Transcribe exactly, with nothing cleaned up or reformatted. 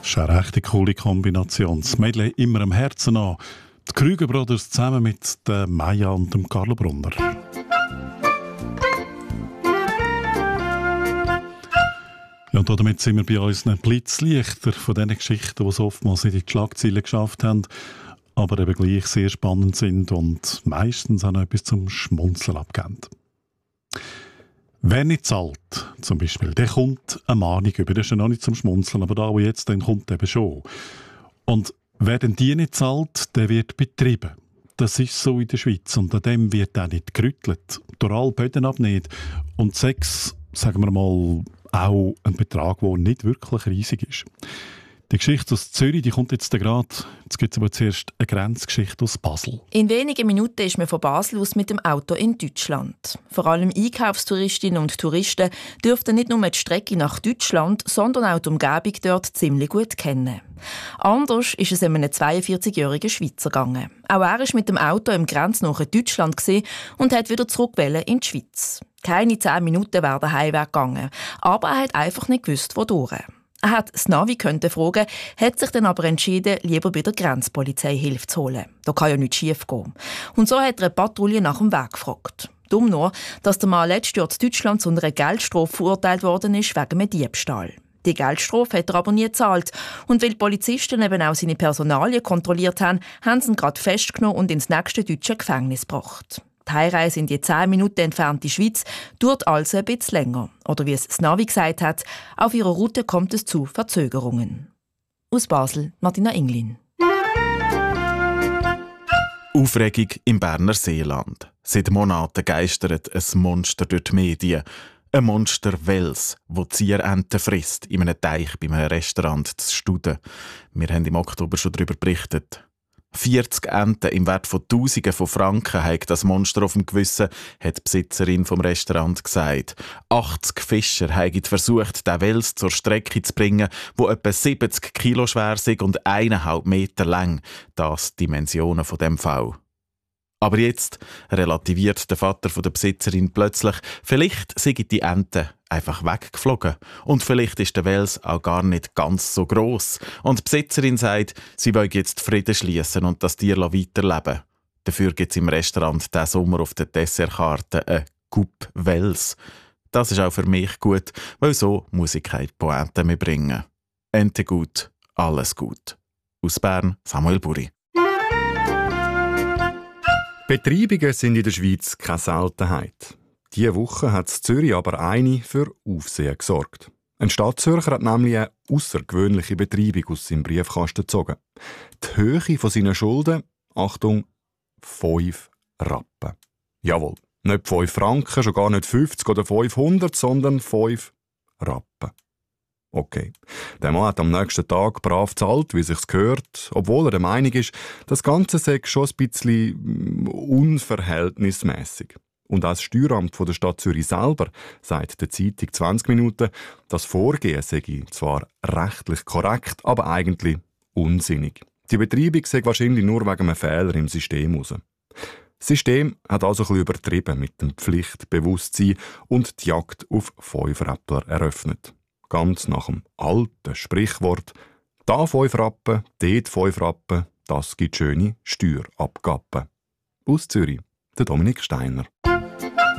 Das ist eine recht coole Kombination. Das Mädchen immer am Herzen an. Die Krüger Brothers zusammen mit der Maya und dem Carlo Brunner. Ja, und damit sind wir bei unseren Blitzlichter von diesen Geschichten, die es oftmals in die Schlagzeilen geschafft haben, aber eben gleich sehr spannend sind und meistens auch noch etwas zum Schmunzeln abgeben. Wer nicht zahlt, zum Beispiel, der kommt eine Mahnung über. Das ist ja noch nicht zum Schmunzeln, aber da, wo jetzt, dann kommt eben schon. Und wer denn die nicht zahlt, der wird betrieben. Das ist so in der Schweiz und an dem wird auch nicht gerüttelt. Durch alle Böden ab nicht. Und sechs, sagen wir mal, auch ein Betrag, der nicht wirklich riesig ist. Die Geschichte aus Zürich, die kommt jetzt gerade. Jetzt gibt es aber zuerst eine Grenzgeschichte aus Basel. In wenigen Minuten ist man von Basel aus mit dem Auto in Deutschland. Vor allem Einkaufstouristinnen und Touristen dürften nicht nur die Strecke nach Deutschland, sondern auch die Umgebung dort ziemlich gut kennen. Anders ist es einem zweiundvierzigjährigen Schweizer gegangen. Auch er war mit dem Auto im grenznahen Deutschland und hat wieder zurück in die Schweiz. Keine zehn Minuten wäre der Heimweg gegangen, aber er hat einfach nicht gewusst, wodurch. Er hat das Navi könnte fragen, hat sich dann aber entschieden, lieber bei der Grenzpolizei Hilfe zu holen. Da kann ja nichts schief gehen. Und so hat er eine Patrouille nach dem Weg gefragt. Dumm nur, dass der Mann letztes Jahr in Deutschland zu einer Geldstrafe verurteilt worden ist wegen einem Diebstahl. Die Geldstrafe hat er aber nie gezahlt. Und weil die Polizisten eben auch seine Personalien kontrolliert haben, haben sie ihn gerade festgenommen und ins nächste deutsche Gefängnis gebracht. Die Heimreise in die zehn Minuten entfernte Schweiz dauert also ein bisschen länger. Oder wie es das Navi gesagt hat, auf ihrer Route kommt es zu Verzögerungen. Aus Basel, Martina Inglin. Aufregung im Berner Seeland. Seit Monaten geistert ein Monster durch die Medien. Ein Monster Wels, das Zierenten frisst in einem Teich bei einem Restaurant zu Studen. Wir haben im Oktober schon darüber berichtet. vierzig Enten im Wert von Tausenden von Franken hat das Monster auf dem Gewissen, hat die Besitzerin vom Restaurant gesagt. achtzig Fischer haben versucht, den Wels zur Strecke zu bringen, wo etwa siebzig Kilo schwer ist und eineinhalb Meter lang. Das die Dimensionen von dem Fall. Aber jetzt relativiert der Vater der Besitzerin plötzlich, vielleicht sind die Enten einfach weggeflogen. Und vielleicht ist der Wels auch gar nicht ganz so gross. Und die Besitzerin sagt, sie will jetzt Frieden schließen und das Tier weiterleben. Dafür gibt es im Restaurant diesen Sommer auf der Dessertkarte ein Coupe Wels. Das ist auch für mich gut, weil so muss ich keine Pointe mehr bringen. Ente gut, alles gut. Aus Bern, Samuel Buri. Betreibungen sind in der Schweiz keine Seltenheit. Diese Woche hat in Zürich aber eine für Aufsehen gesorgt. Ein Stadtzürcher hat nämlich eine außergewöhnliche Betreibung aus seinem Briefkasten gezogen. Die Höhe von seinen Schulden, Achtung, fünf Rappen. Jawohl, nicht fünf Franken, schon gar nicht fünfzig oder fünfhundert, sondern fünf Rappen. Okay. Der Mann hat am nächsten Tag brav gezahlt, wie sich's gehört, obwohl er der Meinung ist, das Ganze sei schon ein bisschen unverhältnismäßig. Und auch das Steueramt der Stadt Zürich selber sagt der Zeitung zwanzig Minuten, das Vorgehen sei zwar rechtlich korrekt, aber eigentlich unsinnig. Die Betreibung sei wahrscheinlich nur wegen einem Fehler im System raus. Das System hat also ein bisschen übertrieben mit dem Pflichtbewusstsein und die Jagd auf Fünfräppler eröffnet. Ganz nach dem alten Sprichwort, da fünf Rappen, dort fünf Rappen, das gibt schöne Steuerabgaben. Aus Zürich, der Dominik Steiner.